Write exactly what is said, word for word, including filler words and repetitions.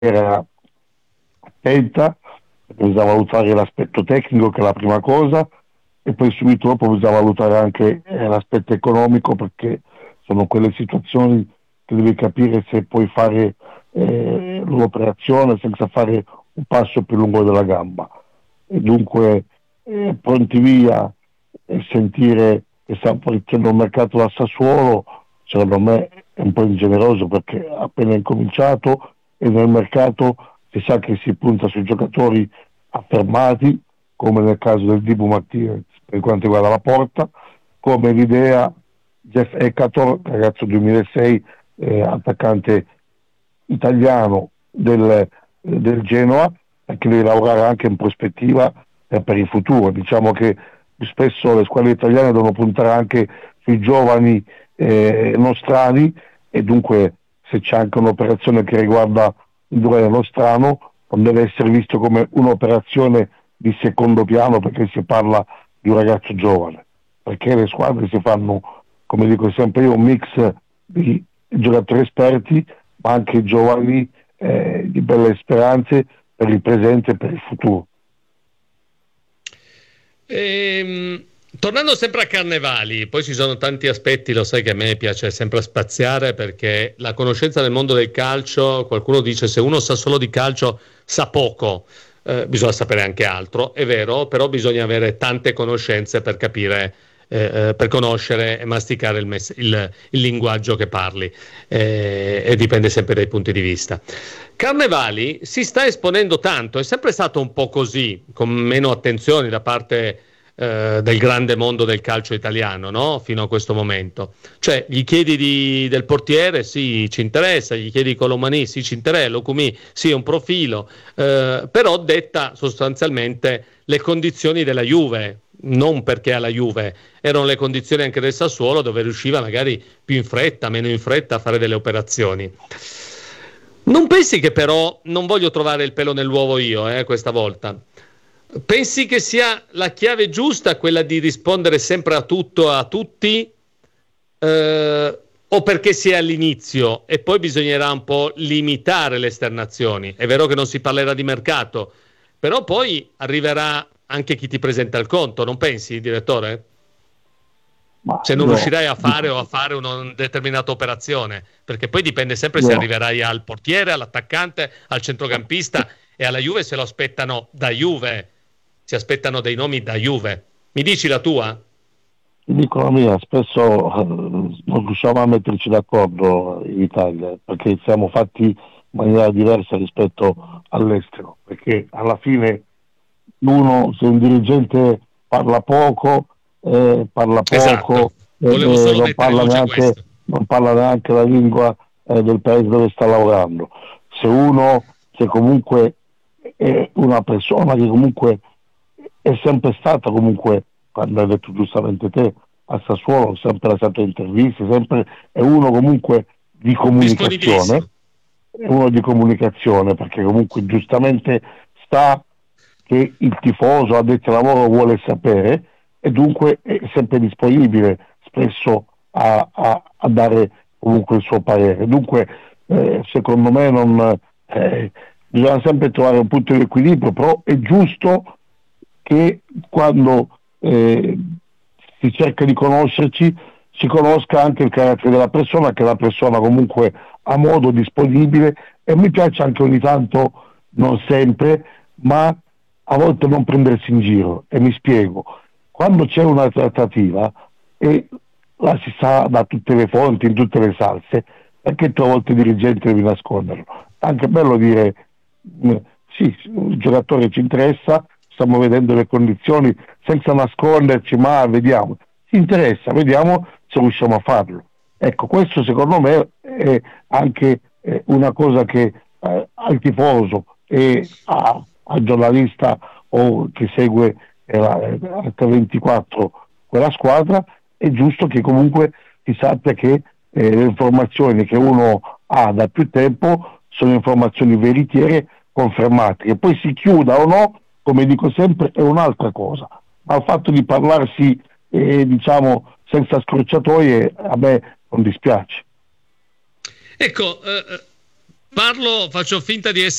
era attenta, bisogna valutare l'aspetto tecnico, che è la prima cosa, e poi subito dopo bisogna valutare anche eh, l'aspetto economico, perché sono quelle situazioni che devi capire se puoi fare eh, l'operazione senza fare un passo più lungo della gamba. E dunque eh, pronti via e sentire che sta partendo il mercato da Sassuolo, secondo me è un po' ingeneroso, perché ha appena incominciato e nel mercato si sa che si punta sui giocatori affermati, come nel caso del Dibu Martinez per quanto riguarda la porta, come l'idea Jeff Ekator, ragazzo duemilasei, eh, attaccante italiano del, del Genoa, che deve lavorare anche in prospettiva eh, per il futuro. Diciamo che spesso le squadre italiane devono puntare anche sui giovani eh, nostrani, e dunque se c'è anche un'operazione che riguarda il giocatore nostrano non deve essere visto come un'operazione di secondo piano, perché si parla di un ragazzo giovane, perché le squadre si fanno, come dico sempre io, un mix di giocatori esperti ma anche giovani eh, di belle speranze per il presente e per il futuro. Ehm, tornando sempre a Carnevali, poi ci sono tanti aspetti, lo sai che a me piace sempre spaziare, perché la conoscenza del mondo del calcio, qualcuno dice se uno sa solo di calcio sa poco, eh, bisogna sapere anche altro, è vero, però bisogna avere tante conoscenze per capire, eh, per conoscere e masticare il, mess- il, il linguaggio che parli, eh, e dipende sempre dai punti di vista. Carnevali si sta esponendo tanto, è sempre stato un po' così, con meno attenzioni da parte eh, del grande mondo del calcio italiano, no? Fino a questo momento. Cioè, gli chiedi di, del portiere, sì, ci interessa, gli chiedi di Colomani, sì, ci interessa, Locumi, sì, è un profilo, eh, però detta sostanzialmente le condizioni della Juve, non perché alla Juve, erano le condizioni anche del Sassuolo, dove riusciva magari più in fretta, meno in fretta a fare delle operazioni. Non pensi che però, non voglio trovare il pelo nell'uovo io, eh, questa volta, pensi che sia la chiave giusta quella di rispondere sempre a tutto, a tutti, eh, o perché si è all'inizio e poi bisognerà un po' limitare le esternazioni? È vero che non si parlerà di mercato, però poi arriverà anche chi ti presenta il conto, non pensi, direttore? Ma Se non io, riuscirai a fare o a fare una determinata operazione, perché poi dipende sempre se io, arriverai al portiere, all'attaccante, al centrocampista, e alla Juve se lo aspettano da Juve, si aspettano dei nomi da Juve. Mi dici la tua? ti dico la mia, spesso eh, non riusciamo a metterci d'accordo in Italia, perché siamo fatti in maniera diversa rispetto all'estero, perché alla fine uno, se un dirigente parla poco, eh, parla Esatto, poco, eh, volevo eh, solo non mettere in parla luce neanche, questo. non parla neanche la lingua eh, del paese dove sta lavorando. Se uno che comunque è una persona che comunque è sempre stata, comunque, quando hai detto giustamente te, a Sassuolo, sempre lasciato interviste, sempre è uno comunque di comunicazione, Disponibilissimo. è uno di comunicazione, perché comunque giustamente sta che il tifoso addetto al lavoro vuole sapere, e dunque è sempre disponibile spesso a, a, a dare comunque il suo parere. Dunque eh, secondo me non, eh, bisogna sempre trovare un punto di equilibrio, però è giusto che quando eh, si cerca di conoscerci si conosca anche il carattere della persona, che la persona comunque ha modo, disponibile, e mi piace anche ogni tanto, non sempre, ma a volte non prendersi in giro, e mi spiego. Quando c'è una trattativa e la si sa da tutte le fonti, in tutte le salse, perché tu a volte il dirigente devi nasconderlo? È anche bello dire eh, sì, il giocatore ci interessa, stiamo vedendo le condizioni, senza nasconderci, ma vediamo, ci interessa, vediamo se riusciamo a farlo. Ecco, questo secondo me è anche eh, una cosa che eh, al tifoso e a, al giornalista o che segue eh, la acca ventiquattro quella squadra, è giusto che comunque si sappia che eh, le informazioni che uno ha da più tempo sono informazioni veritiere, confermate. Che poi si chiuda o no, come dico sempre, è un'altra cosa, ma il fatto di parlarsi eh, diciamo senza scorciatoie a me non dispiace. Ecco, eh, Parlo, faccio finta di essere